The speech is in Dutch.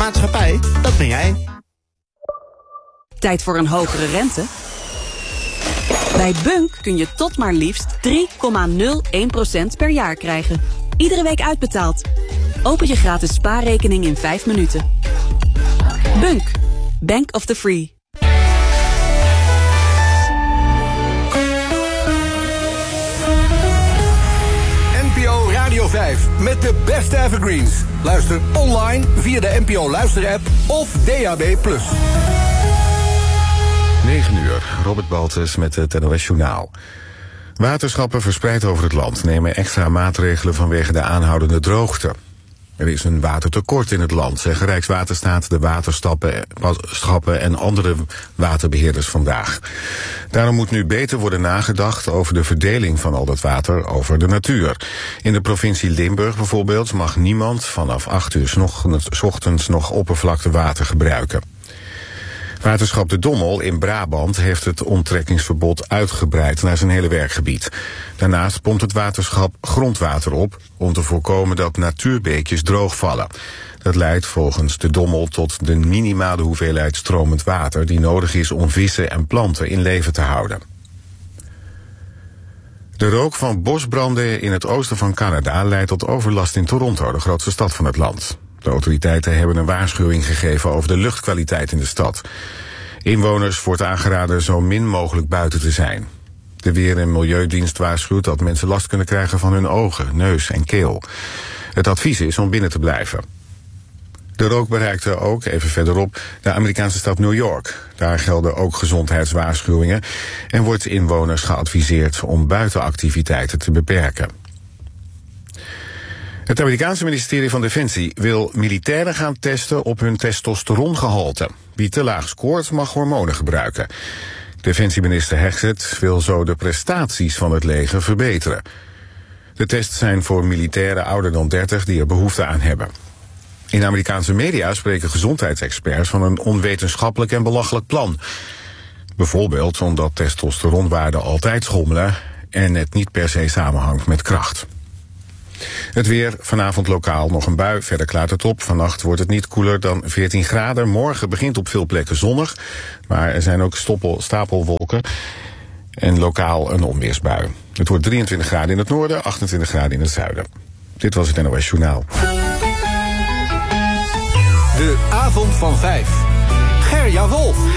maatschappij, dat ben jij. Tijd voor een hogere rente? Bij Bunk kun je tot maar liefst 3,01% per jaar krijgen. Iedere week uitbetaald. Open je gratis spaarrekening in 5 minuten. Bunk. Bank of the Free. NPO Radio 5 met de beste evergreens. Luister online via de NPO Luisterapp of DAB+. 9 uur, Robert Baltus met het NOS Journaal. Waterschappen verspreid over het land nemen extra maatregelen vanwege de aanhoudende droogte. Er is een watertekort in het land, zeggen Rijkswaterstaat, de waterschappen en andere waterbeheerders vandaag. Daarom moet nu beter worden nagedacht over de verdeling van al dat water over de natuur. In de provincie Limburg bijvoorbeeld mag niemand vanaf 8 uur 's ochtends nog oppervlaktewater gebruiken. Waterschap De Dommel in Brabant heeft het onttrekkingsverbod uitgebreid naar zijn hele werkgebied. Daarnaast pompt het waterschap grondwater op om te voorkomen dat natuurbeekjes droogvallen. Dat leidt volgens De Dommel tot de minimale hoeveelheid stromend water die nodig is om vissen en planten in leven te houden. De rook van bosbranden in het oosten van Canada leidt tot overlast in Toronto, de grootste stad van het land. De autoriteiten hebben een waarschuwing gegeven over de luchtkwaliteit in de stad. Inwoners wordt aangeraden zo min mogelijk buiten te zijn. De Weer- en Milieudienst waarschuwt dat mensen last kunnen krijgen van hun ogen, neus en keel. Het advies is om binnen te blijven. De rook bereikte ook, even verderop, de Amerikaanse stad New York. Daar gelden ook gezondheidswaarschuwingen en wordt inwoners geadviseerd om buitenactiviteiten te beperken. Het Amerikaanse ministerie van Defensie wil militairen gaan testen op hun testosterongehalte. Wie te laag scoort mag hormonen gebruiken. Defensieminister Hexet wil zo de prestaties van het leger verbeteren. De tests zijn voor militairen ouder dan 30 die er behoefte aan hebben. In Amerikaanse media spreken gezondheidsexperts van een onwetenschappelijk en belachelijk plan. Bijvoorbeeld omdat testosteronwaarden altijd schommelen en het niet per se samenhangt met kracht. Het weer, vanavond lokaal nog een bui, verder klaart het op. Vannacht wordt het niet koeler dan 14 graden. Morgen begint op veel plekken zonnig, maar er zijn ook stapelwolken en lokaal een onweersbui. Het wordt 23 graden in het noorden, 28 graden in het zuiden. Dit was het NOS Journaal. De avond van 5. Gerja Wolf.